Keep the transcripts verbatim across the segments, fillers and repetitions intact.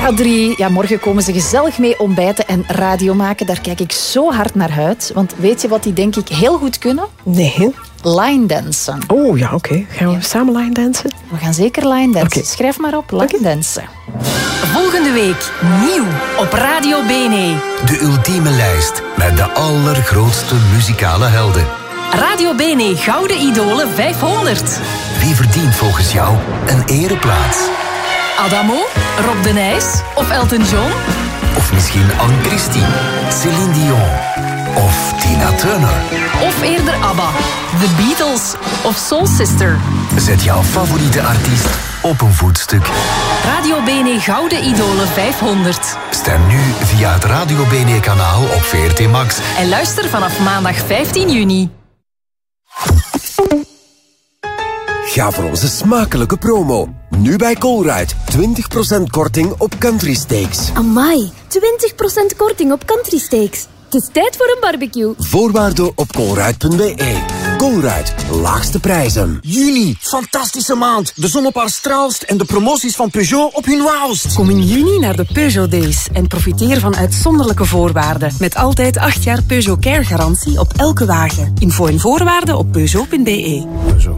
K drie. Ja, morgen komen ze gezellig mee ontbijten en radio maken. Daar kijk ik zo hard naar uit. Want weet je wat die denk ik heel goed kunnen? Nee. Line dansen. Oh ja, oké. Okay. Gaan we ja. samen line dansen? We gaan zeker line dansen. Okay. Schrijf maar op, line okay. dansen. Volgende week nieuw op Radio B N E. De ultieme lijst met de allergrootste muzikale helden. Radio B N E Gouden Idolen vijfhonderd. Wie verdient volgens jou een ereplaats? Adamo, Rob de Nijs of Elton John? Of misschien Anne-Christine, Céline Dion of Tina Turner? Of eerder ABBA, The Beatles of Soul Sister? Zet jouw favoriete artiest op een voetstuk. Radio B N E Gouden Idolen vijfhonderd. Stem nu via het Radio B N E-kanaal op V R T Max. En luister vanaf maandag vijftien juni. Ga voor onze smakelijke promo. Nu bij Colruyt. twintig procent korting op country steaks. Amai, twintig procent korting op country steaks. Het is tijd voor een barbecue. Voorwaarden op colruyt punt b e. Colruyt, laagste prijzen. Juni, fantastische maand. De zon op haar straalst en de promoties van Peugeot op hun wauwst. Kom in juni naar de Peugeot Days en profiteer van uitzonderlijke voorwaarden. Met altijd acht jaar Peugeot Care garantie op elke wagen. Info en voorwaarden op peugeot punt b e. Peugeot.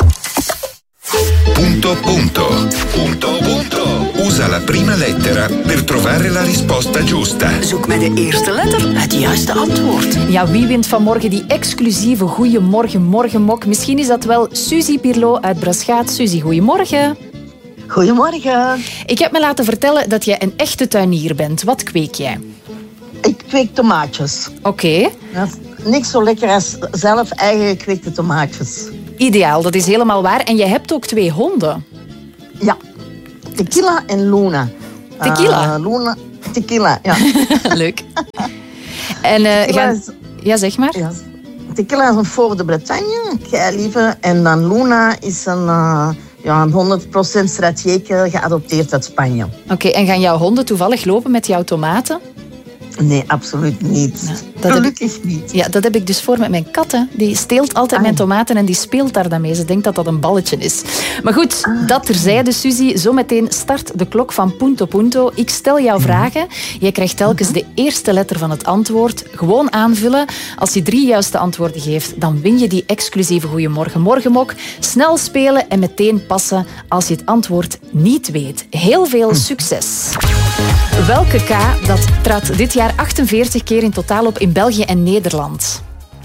Punto punto. Punto punto. Usa la prima lettera per trovare la risposta giusta. Zoek met de eerste letter het juiste antwoord. Ja, wie wint vanmorgen die exclusieve Goeiemorgen Morgenmok? Misschien is dat wel Suzy Pirlo uit Braschaat. Suzy, goeiemorgen. Goedemorgen. Ik heb me laten vertellen dat jij een echte tuinier bent. Wat kweek jij? Ik kweek tomaatjes. Oké. Okay. Niks zo lekker als zelf eigen gekweekte tomaatjes. Ideaal, dat is helemaal waar. En jij hebt ook twee honden. Ja. Tequila en Luna. Tequila? Uh, Luna, tequila, ja. Leuk. En uh, gaan... is... Ja, zeg maar. Ja. Tequila is een Fort de Bretagne, kei lieve. En dan Luna is een, uh, ja, een honderd procent Stratieke geadopteerd uit Spanje. Oké, okay, en gaan jouw honden toevallig lopen met jouw tomaten? Nee, absoluut niet. Ja, dat Gelukkig ik, niet. Ja, dat heb ik dus voor met mijn katten. Die steelt altijd ah. mijn tomaten en die speelt daar dan mee. Ze denkt dat dat een balletje is. Maar goed, ah. dat terzijde, Suzy. Zometeen start de klok van Punto Punto. Ik stel jou vragen. Jij krijgt telkens de eerste letter van het antwoord. Gewoon aanvullen. Als je drie juiste antwoorden geeft, dan win je die exclusieve Goeiemorgen Morgenmok. Snel spelen en meteen passen als je het antwoord niet weet. Heel veel succes. Welke K, dat trad dit jaar achtenveertig keer in totaal op in België en Nederland?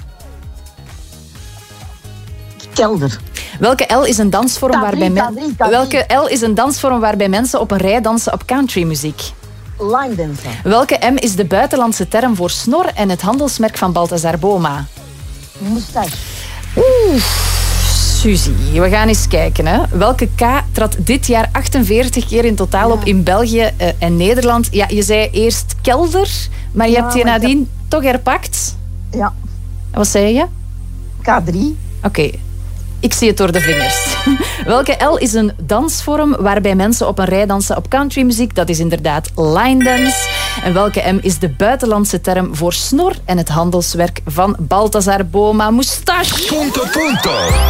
Kelder. Welke L is een dansvorm K drie, waarbij men... K drie, K drie. Welke L is een dansvorm waarbij mensen op een rij dansen op countrymuziek? Line dansen. Welke M is de buitenlandse term voor snor en het handelsmerk van Balthazar Boma? Moustache. Oeh. Suzy, we gaan eens kijken. Hè. Welke K trad dit jaar achtenveertig keer in totaal ja. op in België uh, en Nederland? Ja, je zei eerst kelder, maar je ja, hebt je nadien heb... toch herpakt. Ja. Wat zei je? K drie. Oké, okay. Ik zie het door de vingers. Welke L is een dansvorm waarbij mensen op een rij dansen op countrymuziek? Dat is inderdaad line dance. En welke M is de buitenlandse term voor snor en het handelswerk van Balthazar Boma? Moustache. Punto, punto.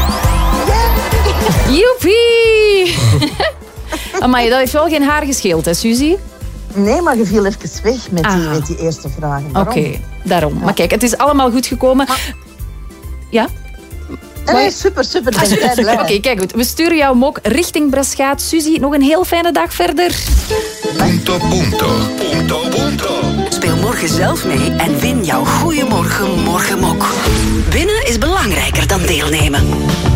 Joepie! Amai, dat heeft wel geen haar gescheeld, hè, Suzy? Nee, maar je viel even weg met, ah. die, met die eerste vragen. Oké, okay, daarom. Ja. Maar kijk, het is allemaal goed gekomen. Maar... Ja? Nee, super, super. Ah, super. Oké, okay, kijk goed. We sturen jouw mok richting Braschaat. Suzy, nog een heel fijne dag verder. Punto, punto. Punto, punto. Speel morgen zelf mee en win jouw Goeiemorgen Morgenmok. Winnen is belangrijker dan deelnemen.